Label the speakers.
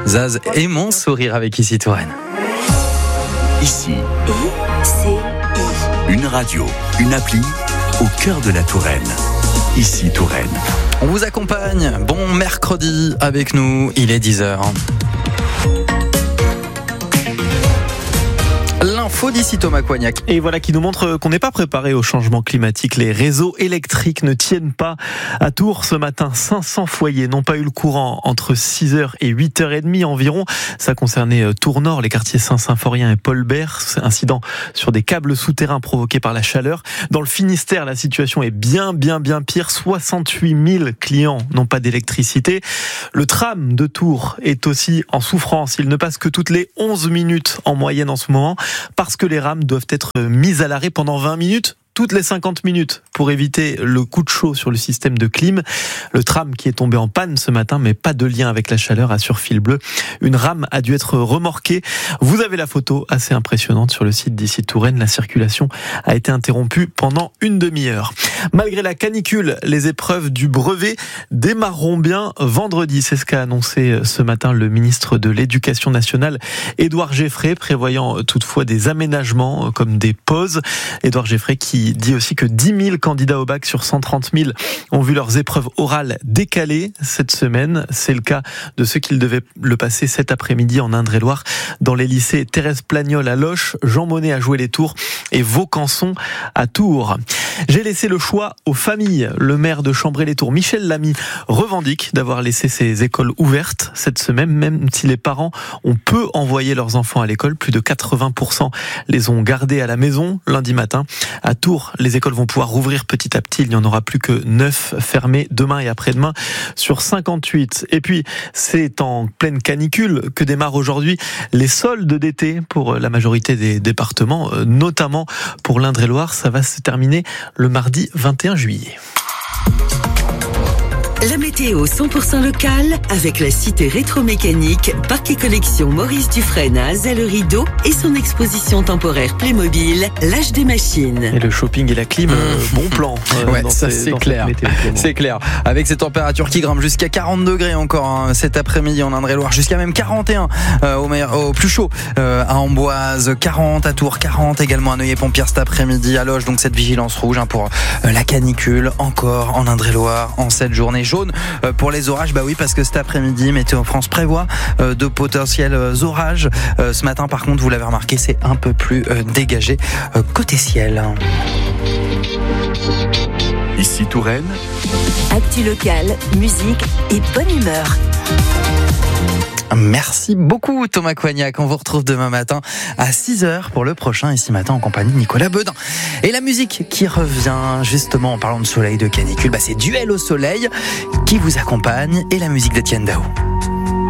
Speaker 1: Zaz et mon sourire avec Ici Touraine.
Speaker 2: Ici, une radio, une appli au cœur de la Touraine. Ici Touraine.
Speaker 1: On vous accompagne. Bon mercredi avec nous, il est 10h. L'info d'ici Thomas Coignac.
Speaker 3: Et voilà qui nous montre qu'on n'est pas préparé au changement climatique. Les réseaux électriques ne tiennent pas. À Tours, ce matin, 500 foyers n'ont pas eu le courant entre 6h et 8h30 environ. Ça concernait Tours Nord, les quartiers Saint-Symphorien et Paul Bert. Incident sur des câbles souterrains provoqués par la chaleur. Dans le Finistère, la situation est bien pire. 68 000 clients n'ont pas d'électricité. Le tram de Tours est aussi en souffrance. Il ne passe que toutes les 11 minutes en moyenne en ce moment, parce que les rames doivent être mises à l'arrêt pendant 20 minutes, toutes les 50 minutes, pour éviter le coup de chaud sur le système de clim. Le tram qui est tombé en panne ce matin, mais pas de lien avec la chaleur, assure Fil Bleu. Une rame a dû être remorquée. Vous avez la photo assez impressionnante sur le site d'Ici Touraine. La circulation a été interrompue pendant une demi-heure. Malgré la canicule, les épreuves du brevet démarreront bien vendredi. C'est ce qu'a annoncé ce matin le ministre de l'Éducation nationale, Édouard Geffray, prévoyant toutefois des aménagements comme des pauses. Édouard Geffray qui dit aussi que 10 000 candidats au bac sur 130 000 ont vu leurs épreuves orales décalées cette semaine. C'est le cas de ceux qui devaient le passer cet après-midi en Indre-et-Loire, dans les lycées Thérèse Plagnol à Loches, Jean Monnet à Joué-les-Tours et Vaucanson à Tours. J'ai laissé le choix aux familles. Le maire de Chambray-les-Tours, Michel Lamy, revendique d'avoir laissé ses écoles ouvertes cette semaine, même si les parents ont peu envoyé leurs enfants à l'école. Plus de 80% les ont gardés à la maison lundi matin. À Tours, les écoles vont pouvoir rouvrir petit à petit. Il n'y en aura plus que 9 fermées demain et après-demain sur 58. Et puis, c'est en pleine canicule que démarrent aujourd'hui les soldes d'été pour la majorité des départements, notamment pour l'Indre-et-Loire. Ça va se terminer le mardi 21 juillet.
Speaker 4: La météo 100% locale avec la cité rétro-mécanique Parc et Collection Maurice Dufresne à Azay-le-Rideau et son exposition temporaire Playmobil, l'âge des machines.
Speaker 3: Et le shopping et la clim, bon plan.
Speaker 1: Ouais, ça c'est clair. C'est clair. Avec ces températures qui grimpent jusqu'à 40 degrés encore cet après-midi en Indre-et-Loire, jusqu'à même 41 au plus chaud à Amboise, 40 à Tours, 40 également à Neuilly-Pont-Pierre cet après-midi, à Loches. Donc cette vigilance rouge pour la canicule encore en Indre-et-Loire en cette journée. Jaune pour les orages, bah oui, parce que cet après-midi Météo France prévoit de potentiels orages. Ce matin par contre, vous l'avez remarqué, c'est un peu plus dégagé côté ciel.
Speaker 2: Ici Touraine.
Speaker 4: Actu locale, musique et bonne humeur.
Speaker 1: Merci beaucoup Thomas Coignac. On vous retrouve demain matin à 6h pour le prochain Ici Matin en compagnie de Nicolas Bedin. Et la musique qui revient justement en parlant de soleil, de canicule, c'est Duel au soleil qui vous accompagne et la musique d'Étienne Dao.